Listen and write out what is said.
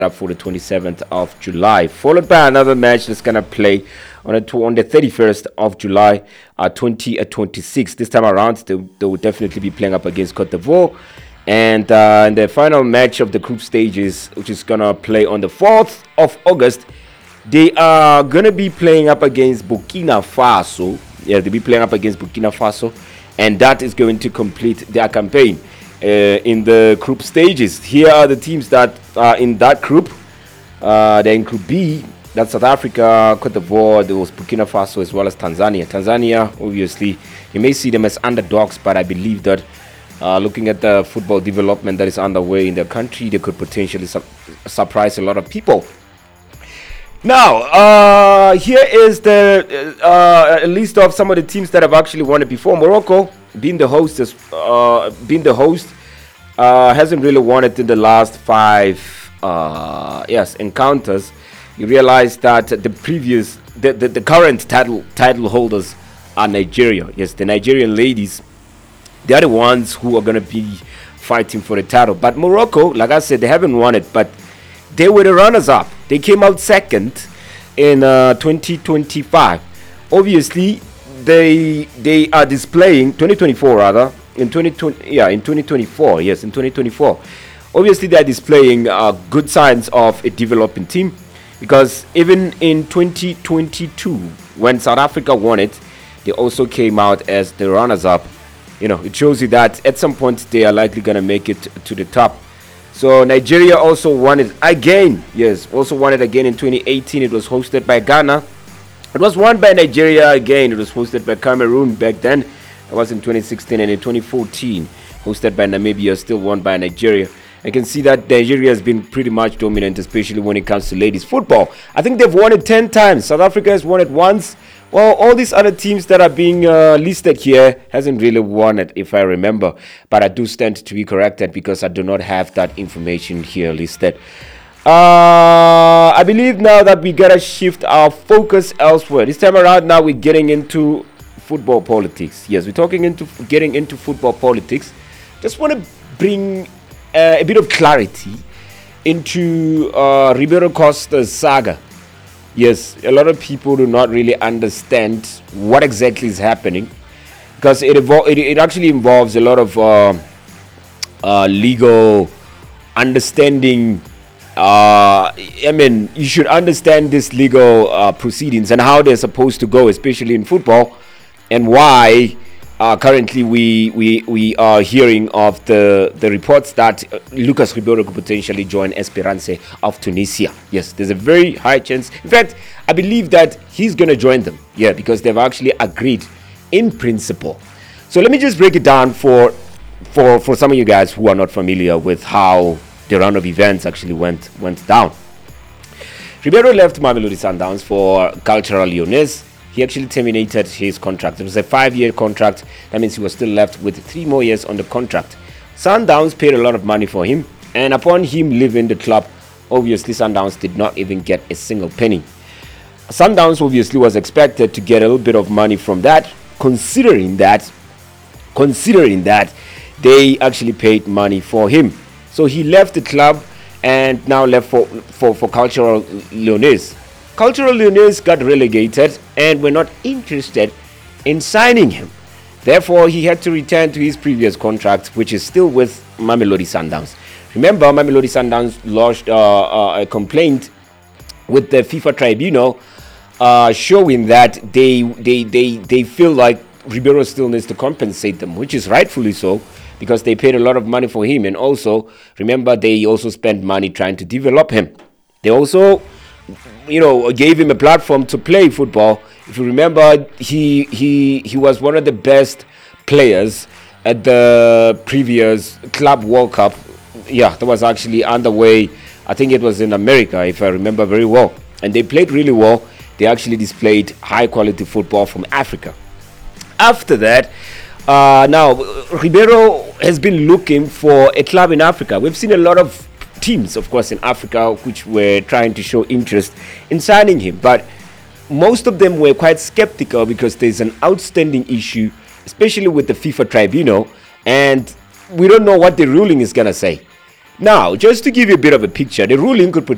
up for the 27th of July, followed by another match that's going to play on the 31st of July 2026. This time around, they will definitely be playing up against Cote d'Ivoire. And in the final match of the group stages, which is going to play on the 4th of August, they are going to be playing up against Burkina Faso. Yeah, they'll be playing up against Burkina Faso. And that is going to complete their campaign in the group stages. Here are the teams that are in that group. They in Group B. That's South Africa, Cote d'Ivoire, there was Burkina Faso, as well as Tanzania. Tanzania, obviously, you may see them as underdogs, but I believe that looking at the football development that is underway in their country, they could potentially surprise a lot of people. Now, here is the list of some of the teams that have actually won it before. Morocco, being the host, hasn't really won it in the last 5 encounters. You realize that the current title holders are Nigeria. Yes, the Nigerian ladies, they are the ones who are going to be fighting for the title. But Morocco, like I said, they haven't won it, but they were the runners-up. They came out second in 2025. Obviously, they are displaying 2024 rather in 2024. Yes, in 2024. Obviously, they are displaying good signs of a developing team, because even in 2022, when South Africa won it, they also came out as the runners-up. You know, it shows you that at some point they are likely going to make it to the top. So Nigeria also won it again. Yes, also won it again in 2018. It was hosted by Ghana. It was won by Nigeria again. It was hosted by Cameroon back then. It was in 2016, and in 2014, hosted by Namibia, still won by Nigeria. I can see that Nigeria has been pretty much dominant, especially when it comes to ladies football. I think they've won it 10 times. South Africa has won it once. Well, all these other teams that are being listed here hasn't really won it, if I remember. But I do stand to be corrected, because I do not have that information here listed. I believe now that we gotta shift our focus elsewhere. This time around, now we're getting into football politics. Yes, we're getting into football politics. Just want to bring a bit of clarity into Ribeiro Costa's saga. Yes, a lot of people do not really understand what exactly is happening, because it actually involves a lot of legal understanding. I mean, you should understand this legal proceedings and how they're supposed to go, especially in football, and why currently we are hearing of the reports that Lucas Ribeiro could potentially join Esperance of Tunisia. Yes, there's a very high chance. In fact, I believe that he's going to join them. Yeah, because they've actually agreed in principle. So let me just break it down for some of you guys who are not familiar with how the round of events actually went down. Ribeiro left Mamelodi Sundowns for Cultural Lyonnais. He actually terminated his contract. It was a 5-year contract. That means he was still left with 3 more years on the contract. Sundowns paid a lot of money for him, and upon him leaving the club, obviously Sundowns did not even get a single penny. Sundowns obviously was expected to get a little bit of money from that, considering that they actually paid money for him. So he left the club and now left for Cultural Lyonnais. Cultural Lyonnais got relegated and were not interested in signing him. Therefore, he had to return to his previous contract, which is still with Mamelodi Sundowns. Remember, Mamelodi Sundowns lodged a complaint with the FIFA tribunal, showing that they feel like Ribeiro still needs to compensate them, which is rightfully so, because they paid a lot of money for him. And also, remember, they also spent money trying to develop him. They also gave him a platform to play football. If you remember, he was one of the best players at the previous Club World Cup. Yeah, that was actually underway. I think it was in America, if I remember very well. And they played really well. They actually displayed high quality football from Africa. After that, now Ribeiro has been looking for a club in Africa. We've seen a lot of teams, of course, in Africa which were trying to show interest in signing him, but most of them were quite skeptical, because there's an outstanding issue, especially with the FIFA tribunal, and we don't know what the ruling is going to say. Now, just to give you a bit of a picture, the ruling could